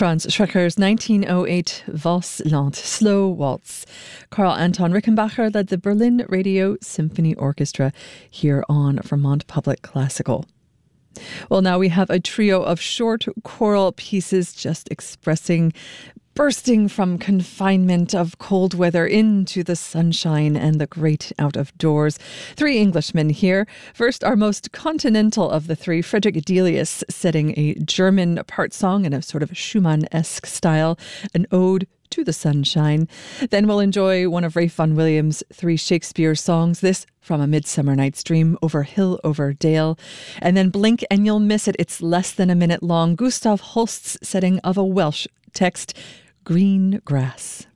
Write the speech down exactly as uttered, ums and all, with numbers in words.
Franz Schrecker's nineteen oh eight Valse Lente, Slow Waltz. Carl Anton Rickenbacher led the Berlin Radio Symphony Orchestra here on Vermont Public Classical. Well, now we have a trio of short choral pieces just expressing bursting from confinement of cold weather into the sunshine and the great out of doors. Three Englishmen here. First, our most continental of the three, Frederick Delius, setting a German part song in a sort of Schumann-esque style, an ode to the sunshine. Then we'll enjoy one of Ralph Vaughan Williams' three Shakespeare songs, this from A Midsummer Night's Dream, Over Hill, Over Dale. And then blink and you'll miss it. It's less than a minute long. Gustav Holst's setting of a Welsh text, Green Grass.